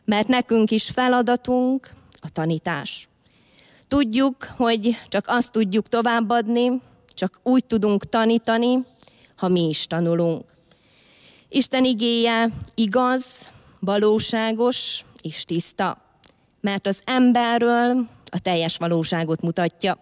mert nekünk is feladatunk a tanítás. Tudjuk, hogy csak azt tudjuk továbbadni, csak úgy tudunk tanítani, ha mi is tanulunk. Isten igéje igaz, valóságos és tiszta, mert az emberről a teljes valóságot mutatja.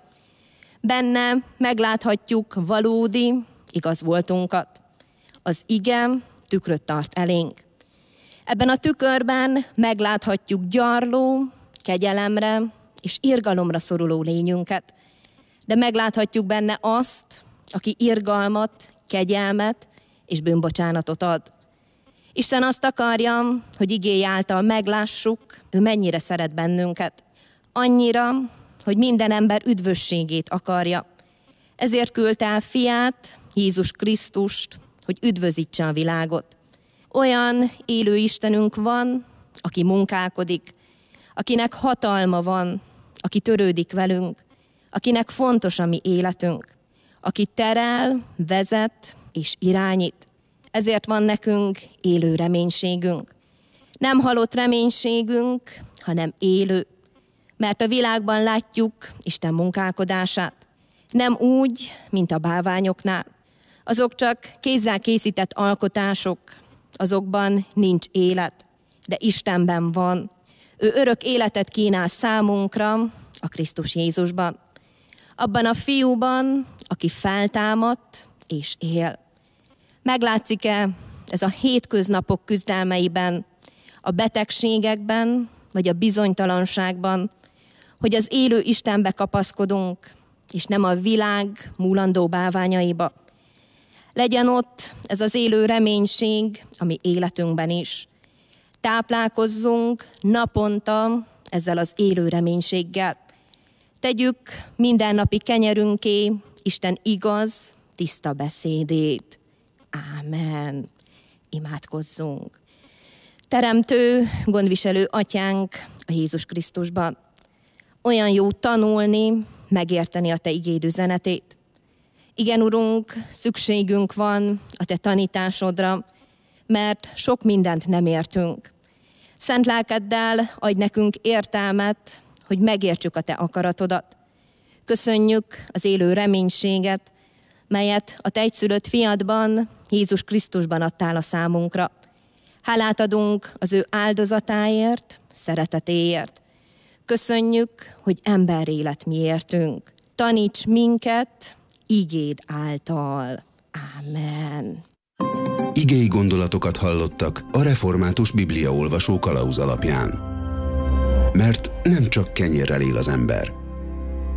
Benne megláthatjuk valódi, igaz voltunkat. Az ige tükröt tart elénk. Ebben a tükörben megláthatjuk gyarló, kegyelemre és irgalomra szoruló lényünket, de megláthatjuk benne azt, aki irgalmat, kegyelmet és bűnbocsánatot ad. Isten azt akarja, hogy igéje által meglássuk, ő mennyire szeret bennünket. Annyira, hogy minden ember üdvösségét akarja. Ezért küldte el fiát, Jézus Krisztust, hogy üdvözítse a világot. Olyan élő Istenünk van, aki munkálkodik, akinek hatalma van, aki törődik velünk, akinek fontos a mi életünk, aki terel, vezet és irányít. Ezért van nekünk élő reménységünk. Nem halott reménységünk, hanem élő, mert a világban látjuk Isten munkálkodását. Nem úgy, mint a bálványoknál. Azok csak kézzel készített alkotások, azokban nincs élet, de Istenben van. Ő örök életet kínál számunkra a Krisztus Jézusban. Abban a fiúban, aki feltámadt és él. Meglátszik-e ez a hétköznapok küzdelmeiben, a betegségekben, vagy a bizonytalanságban, hogy az élő Istenbe kapaszkodunk, és nem a világ múlandó bálványaiba. Legyen ott ez az élő reménység a mi életünkben is. Táplálkozzunk naponta ezzel az élő reménységgel. Tegyük mindennapi kenyerünké Isten igaz, tiszta beszédét. Ámen. Imádkozzunk. Teremtő, gondviselő atyánk a Jézus Krisztusban. Olyan jó tanulni, megérteni a te igéd üzenetét. Igen, Urunk, szükségünk van a te tanításodra, mert sok mindent nem értünk. Szent lelkeddel adj nekünk értelmet, hogy megértsük a te akaratodat. Köszönjük az élő reménységet, melyet a te egyszülött fiadban, Jézus Krisztusban adtál a számunkra. Hálát adunk az ő áldozatáért, szeretetéért. Köszönjük, hogy emberélet miértünk. Taníts minket igéd által. Ámen. Igei gondolatokat hallottak a Református Bibliaolvasó kalauz alapján. Mert nem csak kenyérrel él az ember,